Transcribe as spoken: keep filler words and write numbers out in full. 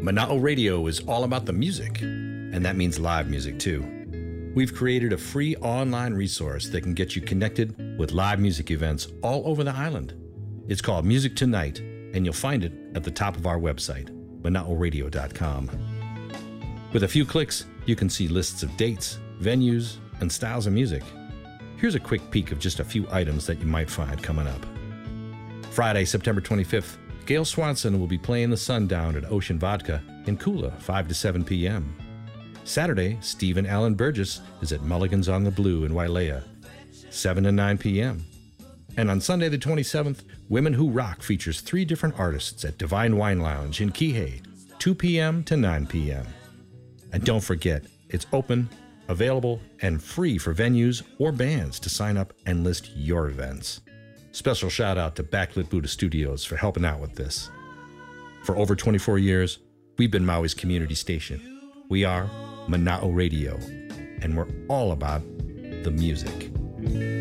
Mana'o Radio is all about the music, and that means live music too. We've created a free online resource that can get you connected with live music events all over the island. It's called Music Tonight, and you'll find it at the top of our website, mana'o radio dot com. With a few clicks, you can see lists of dates, venues, and styles of music. Here's a quick peek of just a few items that you might find coming up. Friday, September twenty-fifth, Gail Swanson will be playing the Sundown at Ocean Vodka in Kula, five to seven p.m. Saturday, Stephen Allen Burgess is at Mulligan's on the Blue in Wailea, seven to nine p.m. And on Sunday the twenty-seventh, Women Who Rock features three different artists at Divine Wine Lounge in Kihei, two p.m. to nine p.m. And don't forget, it's open, available, and free for venues or bands to sign up and list your events. Special shout out to Backlit Buddha Studios for helping out with this. For over twenty-four years, we've been Maui's community station. We are Mana'o Radio, and we're all about the music.